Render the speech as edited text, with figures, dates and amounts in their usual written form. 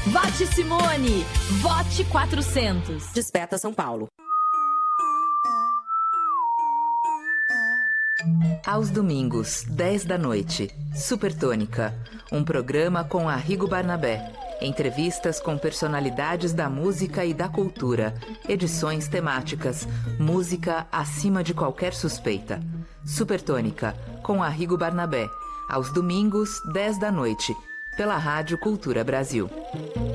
Vote Simone! Vote 400! Desperta São Paulo. Aos domingos, 10 da noite, Supertônica, um programa com Arrigo Barnabé. Entrevistas com personalidades da música e da cultura. Edições temáticas. Música acima de qualquer suspeita. Supertônica, com Arrigo Barnabé. Aos domingos, 10 da noite, pela Rádio Cultura Brasil.